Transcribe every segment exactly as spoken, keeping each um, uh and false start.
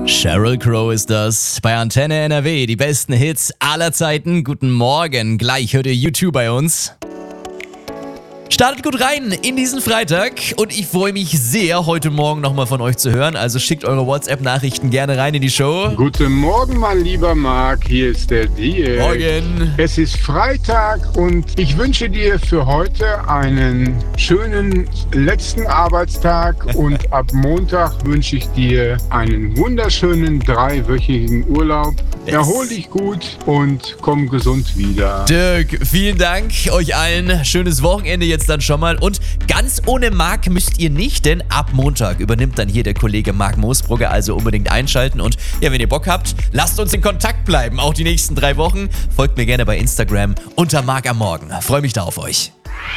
Sheryl Crow ist das. Bei Antenne N R W, die besten Hits aller Zeiten. Guten Morgen, gleich hört ihr U zwei bei uns. Startet gut rein in diesen Freitag und ich freue mich sehr, heute Morgen nochmal von euch zu hören. Also schickt eure WhatsApp-Nachrichten gerne rein in die Show. Guten Morgen, mein lieber Marc, hier ist der Diel. Morgen. Es ist Freitag und ich wünsche dir für heute einen schönen letzten Arbeitstag und ab Montag wünsche ich dir einen wunderschönen dreiwöchigen Urlaub. Yes. Erhol dich gut und komm gesund wieder. Dirk, vielen Dank euch allen. Schönes Wochenende jetzt dann schon mal. Und ganz ohne Marc müsst ihr nicht, denn ab Montag übernimmt dann hier der Kollege Marc Moosbrugger. Also unbedingt einschalten. Und ja, wenn ihr Bock habt, lasst uns in Kontakt bleiben. Auch die nächsten drei Wochen. Folgt mir gerne bei Instagram unter Marc am Morgen. Freue mich da auf euch.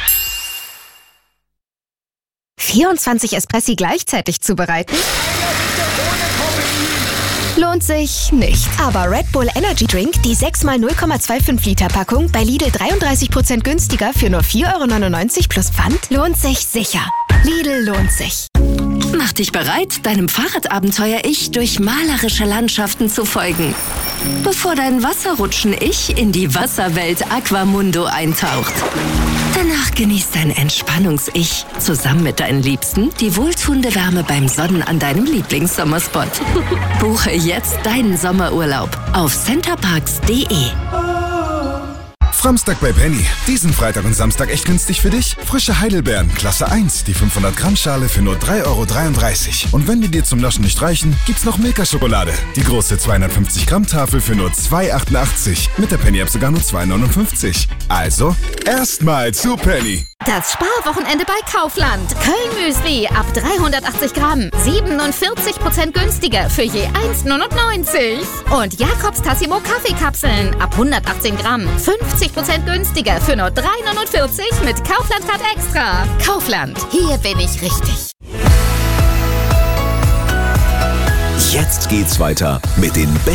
vierundzwanzig Espressi gleichzeitig zubereiten? Lohnt sich nicht. Aber Red Bull Energy Drink, die sechs mal null Komma fünfundzwanzig Liter Packung, bei Lidl dreiunddreißig Prozent günstiger für nur vier Euro neunundneunzig plus Pfand, lohnt sich sicher. Lidl lohnt sich. Mach dich bereit, deinem Fahrradabenteuer-Ich durch malerische Landschaften zu folgen. Bevor dein Wasserrutschen-Ich in die Wasserwelt Aquamundo eintaucht. Danach genießt dein Entspannungs-Ich zusammen mit deinen Liebsten die wohltuende Wärme beim Sonnen an deinem Lieblingssommerspot. Buche jetzt deinen Sommerurlaub auf centerparks punkt de. Samstag bei Penny. Diesen Freitag und Samstag echt günstig für dich? Frische Heidelbeeren, Klasse eins, die fünfhundert Gramm Schale für nur drei Euro dreiunddreißig. Und wenn die dir zum Naschen nicht reichen, gibt's noch Milka-Schokolade. Die große zweihundertfünfzig Gramm Tafel für nur zwei Euro achtundachtzig. Mit der Penny-App sogar nur zwei Euro neunundfünfzig. Also, erstmal zu Penny. Das Sparwochenende bei Kaufland. Köln-Müsli ab dreihundertachtzig Gramm. siebenundvierzig Prozent günstiger für je eins Euro neunundneunzig. Und Jakobs Tassimo Kaffeekapseln ab hundertachtzehn Gramm. fünfzig Prozent günstiger für nur drei Euro neunundvierzig mit Kaufland-Card Extra. Kaufland, hier bin ich richtig. Jetzt geht's weiter mit den besten